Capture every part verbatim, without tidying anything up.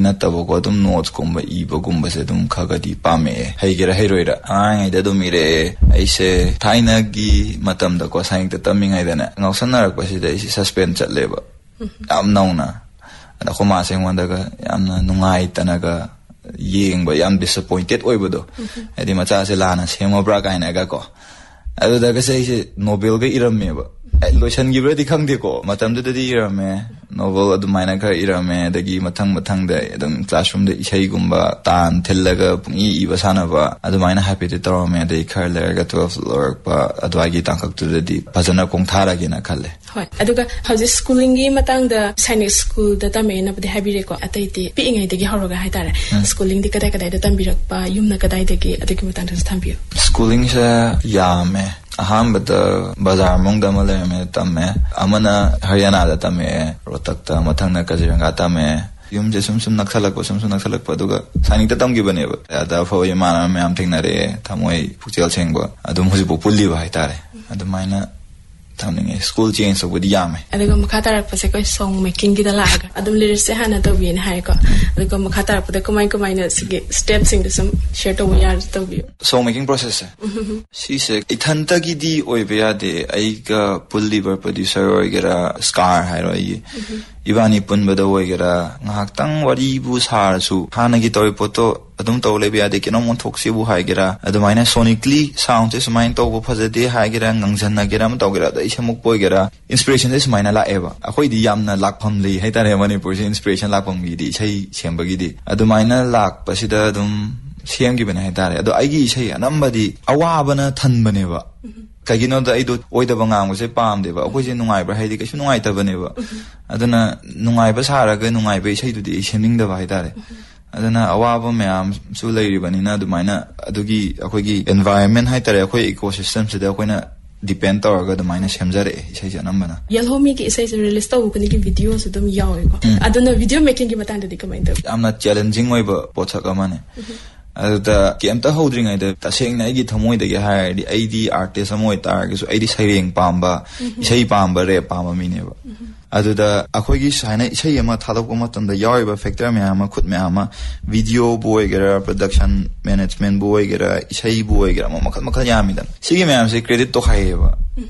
nattabo ko dum notes kumba iba gumba se dum khagadi pame haigera hairoira ai da dum ire aise thaina gi matam da ko saing ta taming ai dana ngausanar ko si da isi suspend chat leba am nauna ada ko ma seng wanda ga am nungai tanaga yeng ba yam disappointed oibodo adi macha se lana semo bra kaina ga ko adu da ga se Nobel ga iram me ba lotion gi bradi khang de ko matam de di irame novel adu maina ka irame dagi mathang mathang de adum classroom de isai gumba tan thellaga pungi iba sana ba adu maina happy de toro me de khar lega twelve lork ba adu agi tangkak tu de phajana kong thara gi na khalle hoi aduga hauji schooling gi matang da sainik school da ta me na bde happy re ko atai ti pi ngai de gi horoga hai tare schooling di kadai kadai da tambirak pa yumna kadai de gi adagi matang da thambiyo schooling sa ya me ahambada bazar mongda male me tamme amana haryana da tamme rotak ta mathangna kaziranga tamme yum je sum sum naksalak ko sum sum naksalak pa duga saning ta tamgi bane ba ada fo yamana me am thingnare thamoi pukchel chengba adum huji bo pulli ba haitare adum maina tamning school change so budi yame aduga makhatar pa se ko song making gi da laga adum lyrics se hana to bin hai ko aduga makhatar pa ko mai ko mai na sige steps sing some share to yar to bi song making process si se ithanta gi di oi be ya de ai ga pulli bar producer oi gera scar hai ro yi ibani pun bada oi gera ngak tang wari bu sar su hana gi toy poto adum to le be ya de kino mon thok se bu hai gera adumaina sonically sound is main to bu phajade hai gera ngangjan na gera ma to gera da isamuk poi gera inspiration is maina la eba akhoi di yamna lakpham le hai tare mani pur se inspiration lakpham gi di sei semba gi di adumaina lak pasida dum sem gi bana hai tare adu ai gi sei anamba di awa bana than bane ba kagino da ido oida bangang se pam de ba akhoi se nungai bra hai di kasu nungai ta bane ba aduna nungai ba sara ga nungai ba sei du di semning da ba hai tare aduna awaba mayam su leiri banina adumaina adugi akhoi environment hai tare akhoi ecosystem se da akhoi depend tawraga adumaina semjare isai janambana yalhomi ki isai se release taw kuni ki videos adum yawe ko aduna video making ki matanda di kamai da amna challenging oiba pothak amane aduda kemta hodring ai da taseng na igi thamoi da ge hai di id artist amoi tar ge su id saireng pamba isai pamba re pamba mine ba aduda akhoi gi saina isai ama thadok ma tanda yawe ba factor me ama khut me ama video boy gera production management boy gera isai boy gera ma makhat makhat yami dan sigi me am se credit to khai ba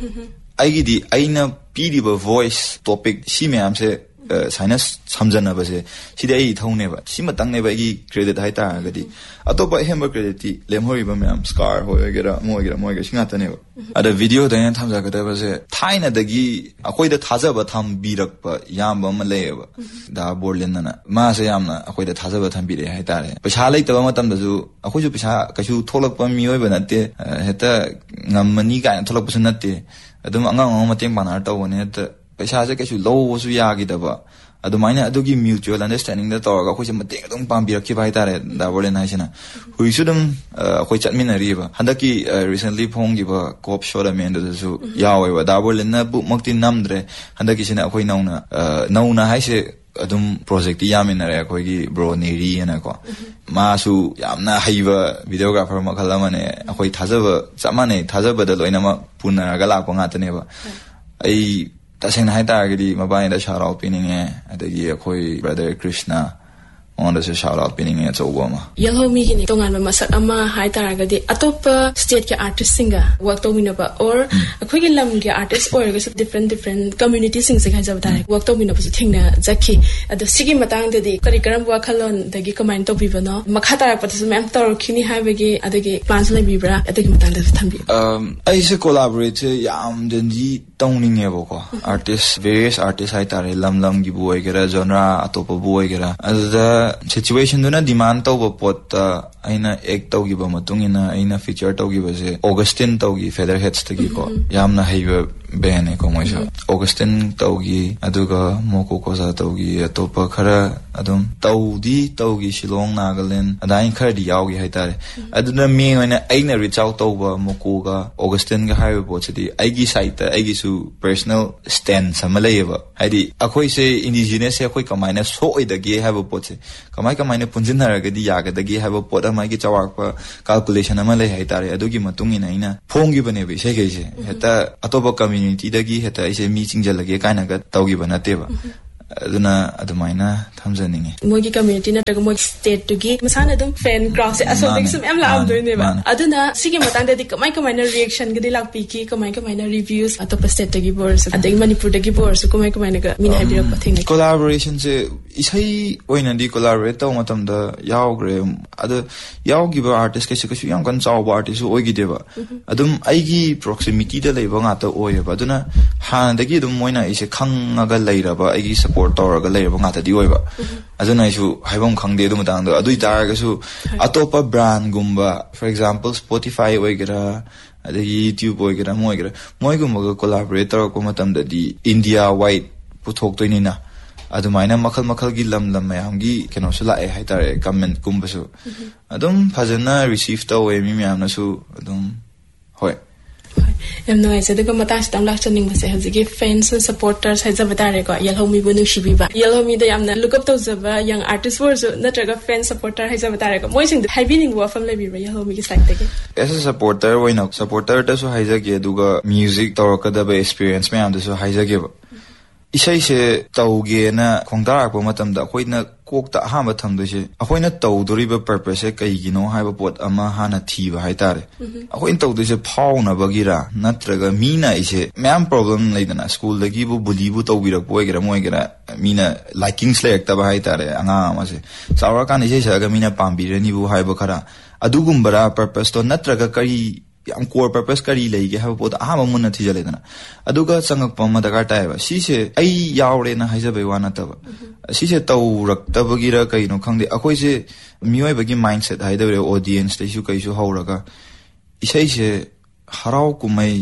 ai gi di aina pidi ba voice topic si me am se sinus समझना बसे सिदे आई थौने बा सिमा तंगने बा गी credit हाइता गदि अतोपा hammer credit ति लेमहोरि बा ma'am scar होयगेरा मोयगेरा मोयगे सिंगा तने बा अदा वीडियो दने थमजा गदा बसे थाइना दगी अखोइदा थाजबा थम बिरक बा याम बा मले बा दा बोर्डलेन ना मा से यामना अखोइदा थाजबा थम बिरे हाइतारे पैसा लैतबा मतम दजु अखोइजु पैसा कछु थोलक पा मियोय बा नते हेता ngam का थोलक पस नते अदुम अंगांग मतें बानार तवने त पैसा से कछु लौबसु यागिदबा अदुमाइना अदुगी म्यूचुअल अंडरस्टैंडिंग दा तौरगा अखोइ मते अदुम पाम्बिरखि बाइतारे दाबोलेन हाइसना हुइसुदम अखोइ चटमिनरिबा हंदकी रिसेंटली फोंगिबा कोप शोरा मेन दसु यावेबा दाबोलेन ना बु मक्ति नमद्रे हंदकी सिना अखोइ नौना नौना हाइसे adum project yaminare akhoi bro neri ana ko masu yamna haiba videographer makhalamane akhoi thajaba chamane thajaba da loina ma punna gala ko ngatane ba ai taseng hai ta gidi mabai da shout out pining e adagi akhoi brother Krishna on the shout out pining e chobama yellow mi ni tongan ma masak ama hai ta gadi atop state ke artist singa work to win ba or akhoi gi lam ge artist or ge different different community sing se khai jab ta work to win ba thingna jakhi adu sigi matang de di kari karam wa khalon dagi comment to bi bano makha ta pa su mem tor khini hai ba ge adagi plans lai bi bra adagi matang de thambi um ai se collaborate yam den ji tongning e ba ko artist various artists hai ta re lam lam gi boy gera genre atop boy gera ada situation duna demand to bo pot aina ek to gi ba matungina aina feature to gi ba se Augustine to gi Featherheads to gi ko yamna heiba bene ko moisa Augustine to gi aduga moko ko sa to gi atopa khara adum tawdi to gi Shillong Nagaland adain khar di yaw gi haitare aduna me oina aina reach out to ba moko ga Augustine ga haiba bo chidi aigi site aigi su personal stand samalaiba haidi akhoi se indigenous se akhoi kamaina so oidagi haiba pot se kamai kamai ne punjin haragadi yagadagi haiba pot amai gi chawakpa calculation ama lai haitare adugi matungina ina phongi bane be se geise heta atoba community dagi heta ise mi chingjal lage kaina ga tawgi banate ba aduna adumaina thamjaninge mogi community na taga mogi state to gi masana dum fan cross aso dik sum am la am doine ba aduna sige matang de kamai kamai na reaction gidi lak pi ki kamai kamai na reviews atop state to gi bors adai manipur de gi bors kamai kamai na ga min habira pathing collaboration se isai oina di collaborate taw matam da yaugre adu yaugi ba artist ke se ke yam kan chaw ba artist oigi deba adum aigi proximity da leiba nga ta oye ba aduna han da gi dum moina ise khangaga leira ba aigi support tawraga leira ba nga ta di oiba aduna isu haibam khangde dum tang da adui tar ga su atopa brand gumba for example Spotify oigera adagi YouTube oigera moigera moigum ga collaborator ko matam da di India wide puthok toini na adumaina makhal makhal gi lam lam mayam gi keno sula e haitare comment kumba su adum phajana receive tawe mi myam na su adum hoi em no ase daga mata stam lak chaning base hazigi fans and supporters hai jabatare ko yelhomi bu nu shibi ba yelhomi da yamna look up to zaba young artist were so natraga fan supporter hai jabatare ko moi sing the haibining wa fam lebi ba yelhomi ki side take as a supporter why not supporter da so haijage duga music toraka da ba experience me am da so haijage ba isai se tauge na khongdarak ba matam da khoina kokta ha ma tham do se akhoina tawdori ba purpose e kai gino ha ba pot ama hana thiba hai tare akhoin tawdo se phauna bagira natraga mina ise ma'am problem leidana school dagi bu bully bu tawbirak boigira moigira mina liking select ta ba hai tare anga ma se sawra kan ise sa ga mina pambire ni bu hai ba khara adugumbara purpose to natraga kari yam core purpose kari leige ha pot aha ma munna thijale dana aduga sangak pamma daga taiba si se ai yaure na haija be wana ta ba si se taw rak ta bagira kai no khangde akoi se mioi bagi mindset haida re audience te su kai su hauraga isai se harau kumai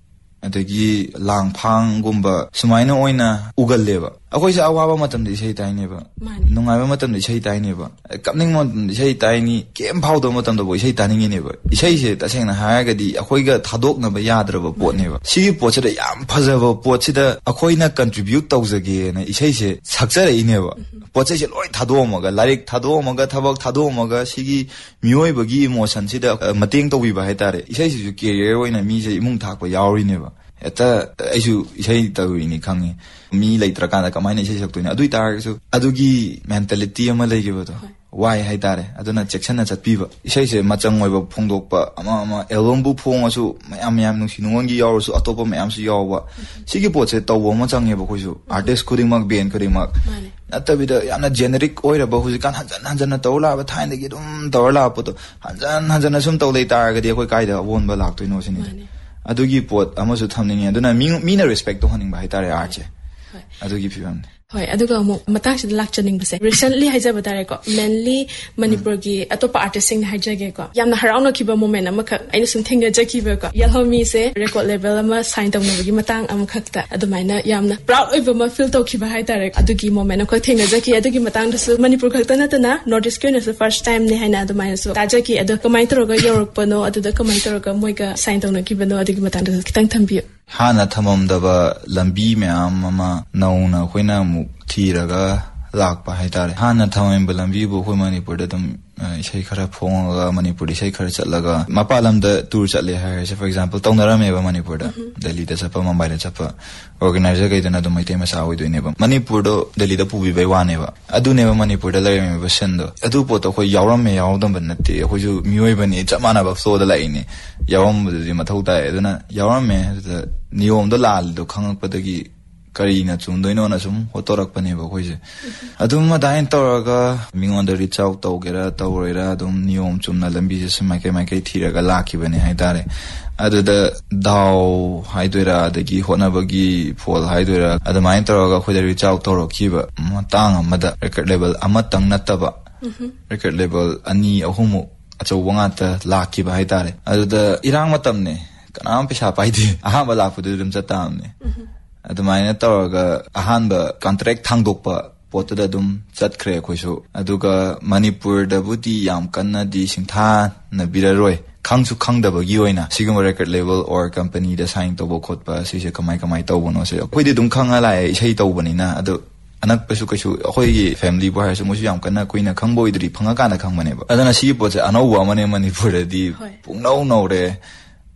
adagi lang phang gumba sumaina oina ugalleba akoi se awaba matam de sei tai ne ba nungai ba matam de sei tai ne ba kapning mon de sei tai ni kem phau do matam do boi sei taning ne ba isai se ta seng na ha ga di akoi ga thadok na ba yadra ba pot ne ba si pot se da yam phaja ba pot se da akoi na contribute tau jage na isai se sakja rei ne ba pot se loi thado ma ga larik thado ma ga thabak thado ma ga sigi mioi ba gi emotion si da mateng to wi ba hai tare isai se career oina mi se imung thak ba yauri ne ba eta aisu isai tawi ni khangi mi leitra kana kamaina isai saktoina adui tar su adugi mentality ama lege ba to why hai tare aduna section na chatpiba isai se machang oi ba phongdok pa ama ama album bu phong asu mayam mayam nu sinungon gi yaw su atopa mayam su yaw ba sigi pot se taw ma chang ye ba khoisu artist khuding mak ben khuding mak atabida yana generic oira ba huzi kan hanjan hanjan na tawla ba thain de gi dum tawla po to hanjan hanjan sum taw lei tar ga de koi kai da won ba lak toi no sini adugi pot amasu thamning aduna mi mi na respect to haning ba hai tare arche adugi phibam hoi aduga mo matang sid lak chaning base recently haija batare ko mainly manipur gi atopa artist sing haija ge ko yamna harauna kiba moment am kha aina sum thengna jaki ba ko yalhomi se record label ama sign tawna gi matang am khakta adumaina yamna proud oiba ma feel to kiba hai tare adugi moment ko thengna jaki adugi matang da su manipur khakta na ta na notice ko na the first time ne haina adumaina so ta jaki adu kamai tro ga yorok pano adu da kamai tro ga moi ga sign tawna kiba no adugi matang da kitang thambi hana thamam daba lambi me ama nauna khoina mu thiraga lakpa haitare hana thamam lambi bo khoi manipur da dum isai khara phonga manipur isai khara chatlaga mapalam da tour chatle ha for example tawnara me ba manipur da delhi da chapa mumbai da chapa organizer ga idana dum itai masa oi doine ba manipur do delhi da pubi bai wane ba adu ne ba manipur da lai me ba sendo adu po to khoi yawram me yawdam ban natte khoi ju mioi bani chamana ba so da lai ne yawam di mathau ta aduna yawram me niyom do lal do khangak padagi kari na chundoino na sum hotorak pane ba khoi je adum ma dain toraga mingon da reach out to gera tawrera dum niyom chumna lambi je sma ke mai kai thiraga laki bane hai tare adu da daw haidoira dagi hona bagi phol haidoira adamai toraga khoi da reach out to rokiba matang amada record label amatang nataba record label ani ahumu achaw wanga ta laki ba hai tare adu da irang matam ne kanam pesa paide ahamba lakpudu dum chatam ne adumaina tawga ahanba contract thangdokpa potada dum chatkhre khoisu aduga manipur da buti yam kanna di singtha na biraroi khangsu khangdaba gi oina sigum record label or company da sign tobo khotpa sise kamai kamai tawbo no se khoi de dum khanga lai sei tawbani na adu anak pesu kaisu khoi gi family bo hasu musu yam kanna koina khangboi dri phanga kana khangmane ba adana si po che anau wa mane manipur di pungnau nau re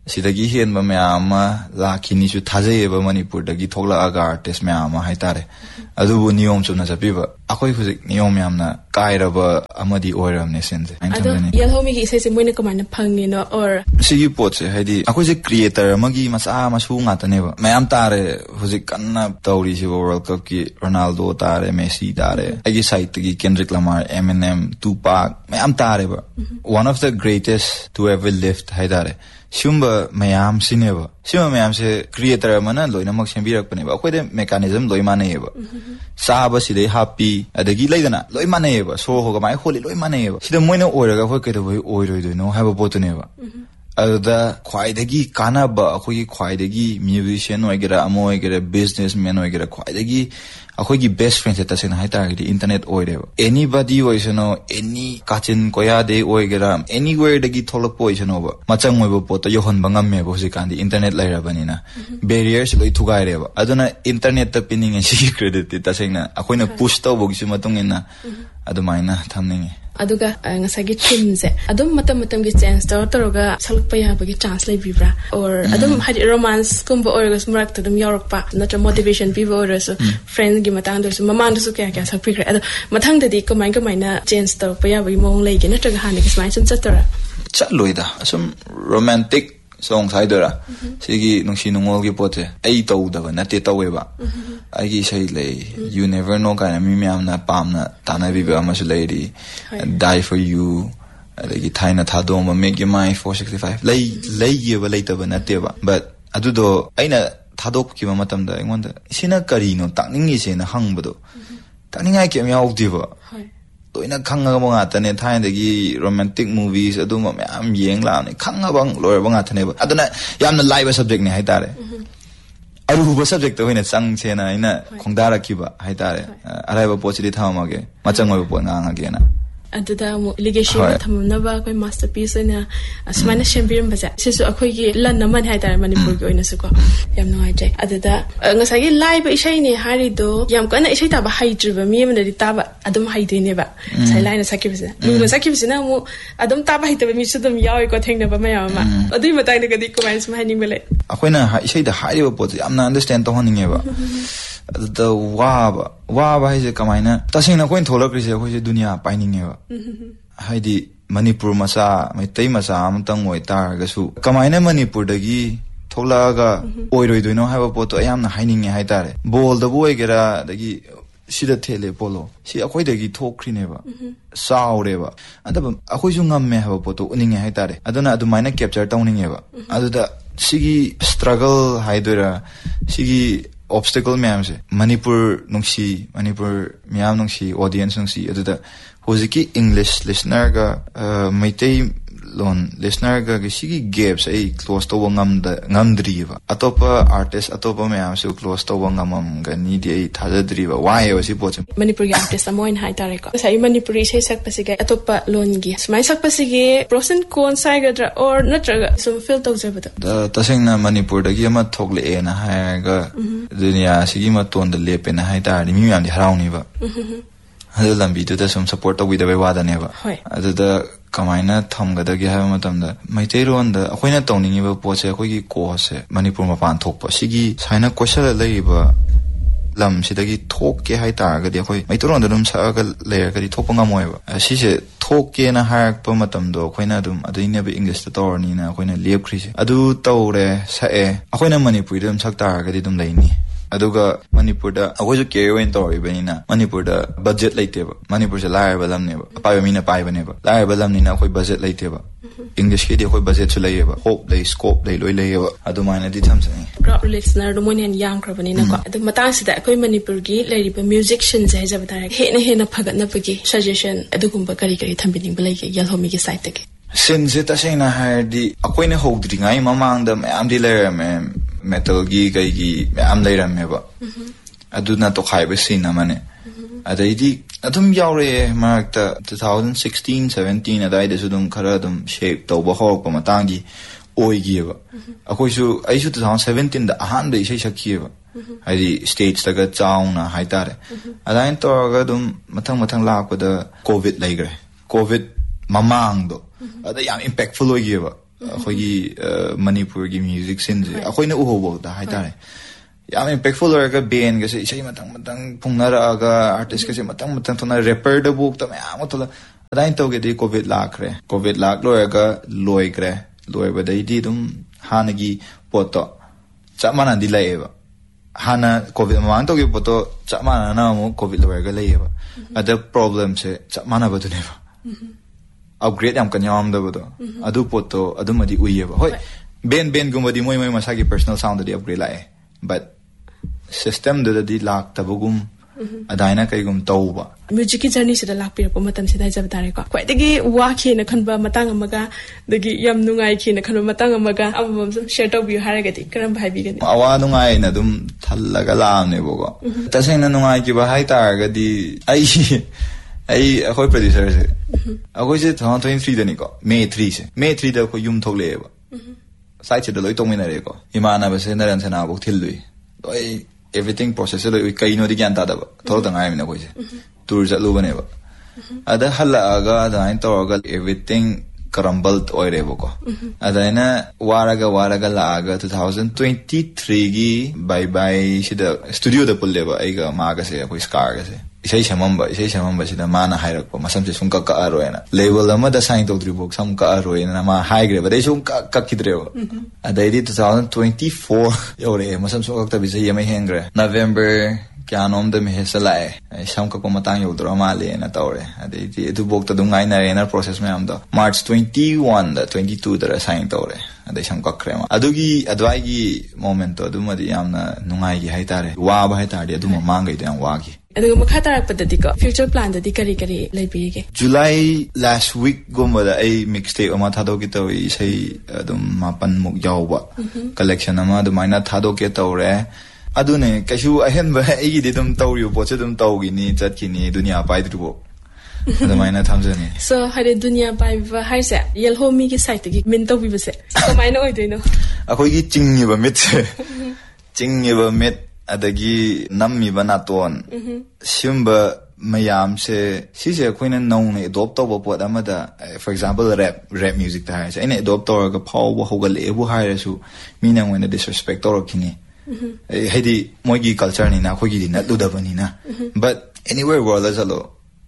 sidagi hen ba mayama la kini chu thaje ba manipur dagi thokla aga artist mayama haitare adu bu niyom chuna japiba akoi huzik niyom yamna kairaba amadi oiram ne sense adu yelhomi gi sai se moina kamana phangni no or sigi pot se haidi akoi je creator amagi masa masu ngata ne ba mayam tare huzik kanna tawri si world cup ki ronaldo tare messi tare agi site gi kendrick lamar eminem tupac mayam tare ba one of the greatest to ever lived haidare shumba mayam sineba shuma mayam se creator mana loina mak sembirak pane ba akhoi de mechanism loi mane ba saba sidai happy adagi laidana loi mane ba so hoga mai holi loi mane ba sida moina oiraga khoi ke do boi oiroi do no haba potune ba ada khwaidagi kana ba akhoi khwaidagi musician oigera amo oigera businessman oigera khwaidagi akhoi gi best friend ta sen hai ta gi internet oire anybody oisano any kachin koya de oigera anywhere dagi tholok poisano ba machang moi bo pot yo hon bangam me bo si kan di internet laira banina barriers loi thugai re ba aduna internet ta pinning si credit ta sen na akhoi na push to bo gi matung ina adumaina thamning aduga ngasagi chimse adum matam matam gi chance to toroga salukpa ya bagi chance lai bibra or adum hadi romance kumba or gas murak to dum yorok pa natra motivation people or so friend gi matang do so mamang do so kya kya sak pikra adu mathang da di kamai kamai na chance to pa ya bagi mong lai gi natra ga hani gi smai chun chatora chatloida asum romantic song saidora sigi nungsi nungol gi pote ai to da ba nate to we ba ai gi sai lei you never know kana mi myam na pam na tana bi ba ma su lady die for you like thaina thado ma make your mind four sixty-five lei lei ye ba lei ta ba nate ba but adu do aina thadok ki ma matam da ingon da sina kari no takning gi se na hang ba do takning ai ke myau di ba toina khanga ba nga tane thain da gi romantic movies adu ma myam yeng la ne khanga bang lor ba nga thane ba aduna yamna live subject ne hai tare aruba subject to hina sang chena ina khongdara kiba hai tare araiba pochidi thamage machang oi po nga nga ge na aduda mu legation thamna ba koi masterpiece ina asmana shambir baza sisu akhoi gi lan naman hai tare manipur gi oina su ko yam no ai jai aduda ngasai gi live isai ne hari do yam kana isai ta ba hai driba mi am di ta ba adum hai de ne ba sai line sakki bisa lu sakki bisa na mu adum ta ba hai ta mi su dum yawi ko thengna ba ma yama adui matai ne ga di comments ma haning bele akhoi na isai da hai ba pot yam na understand to honing ba the waba waba haise kamaina tasina koin tholak rise khoi dunia paining ba haidi manipur masa mai tai masa amtang oi tar ga su kamaina manipur dagi thola ga oiroi doino haba poto ayam na haining hai tare bol da boy gera dagi sida thele polo si akhoi dagi thokhrine ba saure ba adaba akhoi su ngam me haba poto uning hai tare aduna adumaina capture tawning ba aduda sigi struggle haidora sigi obstacle myam se manipur nungsi manipur myam nungsi audience nungsi aduda hojiki english listener ga maitai lon listener ga sigi gaps ai close to ngam da ngamdri ba atopa artist atopa myam se close to ngamam ga ni di ai thadadri ba why wasi poch manipur ga artist amoin hai tare ko sai manipuri sai sak pasige atopa lon gi smai sak pasige pros and cons sai ga or natraga some feel to observe da taseng na manipur da gi ma thokle e na ha ga dunia sigi ma ton da lepe na hai tare mi myam di harauni ba hal lambi tu da some support to with the way wada ne ba adu da kamaina thamgadagi ha matamda maiteiron da akoina tawningi ba poche akoigi ko se manipur ma pan thokpa sigi saina kwesala leiba lam sidagi thokke hai tar ga di akoi maitoron da dum sa ga layer ga di thokpa ngamoi ba si se thokke na harak pa matam do akoina dum aduina be english ta tor ni na akoina lep khri se adu tawre sa e akoina manipur dum sak tar ga di dum laini aduga manipur da akoisu carry on tori benina manipur da budget laite ba manipur se lair ba lam ne ba pai ba mina pai ba ne ba lair ba lam ni na akoi budget laite ba english ke di akoi budget su lai ba hope lay scope lay loi lai ba adu maina di tham sa ni crowd listener do monian yang krabani na ko adu matang sida akoi manipur gi lairi ba musician jai jab ta he na he na phagat na pagi suggestion adu gumba kari kari thambining ba lai ke yal homi gi site ke since ta sei na ha di akoi ne hodri ngai mamang da am di lair me metal gi kai gi am leiram me ba aduna to khai be sin amane adaidi adum yaure markta twenty sixteen seventeen adai de sudum khara dum shape to ba hok pa matangi oi gi ba akoi su ai su twenty seventeen da ahan de sei sakhi ba haidi stage ta ga chauna haitare adain to ga dum mathang mathang la ko da covid laigre covid mamang do ada yam impactful oi gi ba ꯑꯩꯈꯣꯏꯒꯤ ꯃꯅꯤꯄꯨꯔꯒꯤ music ꯁꯤꯟꯁꯦ ꯑꯩꯈꯣꯏꯅ ꯎꯍꯧꯕꯗ ꯍꯥꯏꯇꯥꯔꯦ ꯌꯥꯝ impactful ꯑꯣꯏꯔꯒ ꯕꯦꯟꯒꯁꯦ ꯏꯁꯩ ꯃꯊꯪ ꯃꯊꯪ ꯐꯣꯡꯅꯔꯛꯑꯒ ꯑꯥꯔꯇꯤꯁꯀꯁꯦ ꯃꯊꯪ ꯃꯊꯪ ꯊꯣꯛꯅ ꯔꯦꯄꯔꯗꯕꯨꯛꯇ ꯃꯌꯥꯝ ꯑꯃ ꯊꯣꯛꯂꯛ ꯑꯗꯨꯃꯥꯏꯅ ꯇꯧꯒꯦꯗꯤ ꯀꯣꯚꯤꯗ ꯂꯥꯛꯈ꯭ꯔꯦ ꯀꯣꯚꯤꯗ ꯂꯥꯛ ꯂꯣꯏꯔꯒ ꯂꯣꯏꯈ꯭ꯔꯦ ꯂꯣꯏꯕꯗꯩꯗꯤ ꯑꯗꯨꯝ ꯍꯥꯟꯅꯒꯤ ꯄꯣꯠꯇꯣ ꯆꯞ ꯃꯥꯟꯅꯗꯤ ꯂꯩꯌꯦꯕ ꯍꯥꯟꯅ ꯀꯣꯚꯤꯗ ꯃꯃꯥꯡ ꯇꯧꯈꯤꯕ ꯄꯣꯠꯇꯣ ꯆꯞ ꯃꯥꯟꯅꯅ ꯑꯃꯨꯛ ꯀꯣꯚꯤꯗ ꯂꯣꯏꯔꯒ ꯂꯩꯌꯦꯕ ꯑꯗ ꯄ꯭ꯔꯣꯕ꯭ꯂꯦꯝꯁꯦ ꯆꯞ ꯃꯥꯟꯅꯕꯗꯨꯅꯦꯕ upgrade yam kan yamdabado adu potto adumadi uyeba hoi ben ben gumbadi moi moi masagi personal sound di upgrade lae but system da di lak tabugum adaina kai gum tauba music journey sida lakpir ko matam sida jabdare ko kwai dagi wa khena khanba matang amaga dagi yam nungai khena khanba matang amaga amam sum share to bi haragati karam bhai bi gani awa nungai na dum thallaga laamne bogo tasena nungai ki ba hai taragadi ai ai akhoi producer se akhoi se twenty twenty-three da ni ko May three se May three da ko yum thogle ba site se da loi tongmina re ko imana ba se naran sana bok thilui loi everything process loi kai no di gyan ta da ba thol da ngai mina ko se tour ja lu bane ba ada hala aga da in to ga everything crumbled oire ba ko ada ina waraga waraga la aga twenty twenty-three gi bye bye sida studio da pulle ba ai ga ma ga se ko scar ga se isai samamba isai samamba sida mana hairak pa masam se sum ka ka aroena level ama da sign to three box sam ka aroena ma high grade ba dai sum ka ka kidreo adai di twenty twenty-four yore masam so ka ta bi se yema hengre November kya nom da me hesalai sam ka ko matang yo dro ma le na tawre adai di edu bok ta dungai na re na process me am da March twenty-one da twenty-two da sign tawre adai sam ka krema adugi adwai gi moment to adu ma di yamna nungai gi haitare wa ba haitare adu ma mangai da wa gi aduga makha tarakpadadi ko future plan dadi kari kari leibige July last week gomada ai mixtape ama thado ki tawi sei adum mapan muk yawba collection ama adumaina thado ke tawre adune kashu ahen ba ai gi dum tawri bo che dum tawgi ni chat ki ni dunia pai dribo adumaina thamjani so hare dunia pai ba haise yelhomi ki site gi min tawi base kamaina oi doino akoi gi chingni ba mit chingni ba mit adagi nammi banaton simba mayam se sise koina nong adopt to bo amada for example rap rap music ta hai ina adopt to ga power hogal ebu haire su mina when disrespect or kini hedi mogi culture ni na khogi di na ludabani na but anywhere world as alo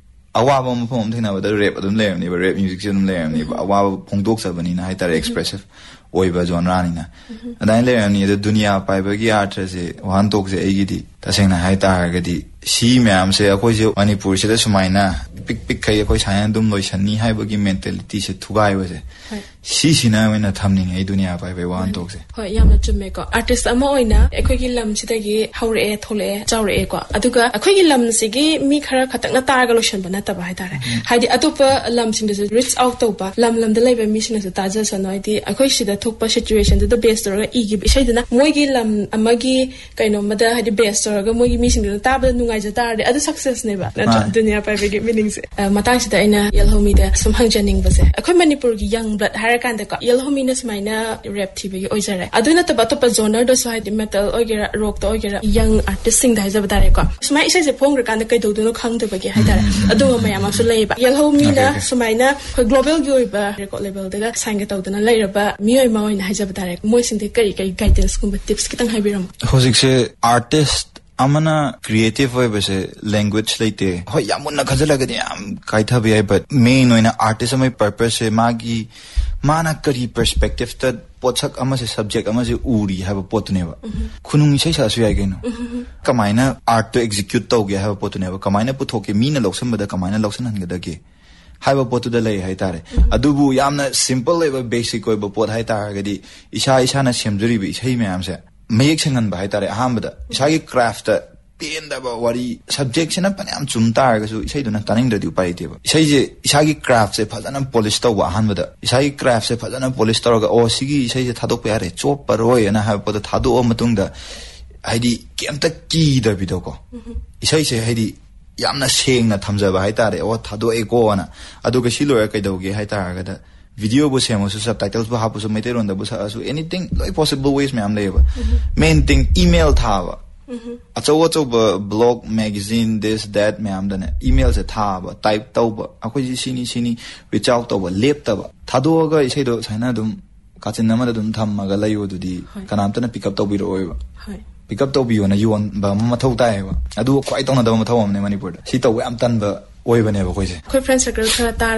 awaba mo phom thina ba rap adum le ni ba rap music adum le ni ba awaba phongdok sabani na haitare expressive oiba genre ni na adai le ni the dunia pai ba gi art se wan tok se ai gi di tasena hai ta ga di si myam se akoi je manipur se da sumaina pik pik khai akoi sayan dum loi san ni hai ba gi mentality se thugai ba se si sina wena thamning ai dunia pai ba wan tok se hoi yamna chumme ko artist ama oina akoi gi lam sida gi haure e thole chawre e ko aduga akoi gi lam se gi mi khara khatak na tar ga lotion bana ta ba hai tare haidi atopa lam sing de reach out to ba lam lam de laiba mi sing se ta ja sanoi di akoi sida thokpa situation de the best ro e gi isai dana moi gi lam amagi kaino mada haidi best ro ga moi gi mi sing de ta ba nungai ja tar de adu success ne ba na dunia pai ba gi meaning se matang sida ina yelhomi da sum hang janing ba se akoi manipur gi young blood harakan da ko yelhomi na smaina rap thi ba gi oijare aduna ta ba to pa genre do so haidi metal ogera rock to ogera young artist sing da ja ba dare ko smai isai se phong ra kan da kai do do no khang da ba gi haidara adu ma yama su lei ba yelhomi na smaina ko global gi oi ba record label da sign ga to da na lai ra ba mi oi ma oi na haija ba dare moi sing de kari kari guidance kum tips kitang haibiram hojik se artist amana creative way base language laite hoi yamunna khajala gadi am kaitha bi ai but main oina artist amai purpose se magi mana kari perspective ta pochak ama se subject ama se uri have pot ne ba khunung sei sa su ai gaino kamaina art to execute to ge have pot ne ba kamaina puthoke mina loksam bada kamaina loksan han gada ge haiba pot da lei hai tare adubu yamna simple level basic oi ba pot hai tar gadi isa isa na semjuri bi sei mayam se mayek sengan ba hai tare ahambada isa gi craft pen da ba wari subject na panam chum tar ga su isai duna taning da du pai te ba isai je isa gi craft se phajana polish to wa ahambada isa gi craft se phajana polish to ga o sigi isai je thadok pa re chop paroi na ha pa thadu o matung da haidi kemta ki da bi do ko isai se haidi yamna seng na thamja ba hai tare o thadu e ko na adu ga silo ya kai doge hai tar ga da video bu semo su subtitles bu hapu su meter on da bu sa su anything like possible ways me am leba main thing email tha ba acho acho blog magazine this that me am da email se tha ba type tau ba akoi ji sini sini reach out to ba lep ta ba thadu ga isai do saina dum ꯀꯥꯆꯤꯟ ꯑꯃꯗ ꯑꯗꯨꯝ ꯊꯝꯃꯒ ꯂꯩꯌꯣꯗꯨꯗꯤ ꯀꯅꯥꯝꯇꯅ pick up ꯇꯧꯕꯤꯔꯛꯑꯣꯏꯕ pick up ꯇꯧꯕꯤꯌꯣꯅ ꯌꯣꯟꯕ ꯑꯃ ꯃꯊꯧ ꯇꯥꯏꯌꯦꯕ ꯑꯗꯨ ꯈ꯭ꯋꯥꯏ ꯇꯧꯅꯗꯕ ꯃꯊꯧ ꯑꯃꯅꯦ ꯃꯅꯤꯄꯨꯔꯗ ꯁꯤ ꯇꯧꯕ ꯌꯥꯝ ꯇꯟꯕ ꯑꯣꯏꯕꯅꯦꯕ ꯑꯩꯈꯣꯏꯁꯦ ꯑꯩꯈꯣꯏ ꯐ꯭ꯔꯦꯟ ꯁꯔꯀꯜ ꯈꯔ ꯇꯥꯔ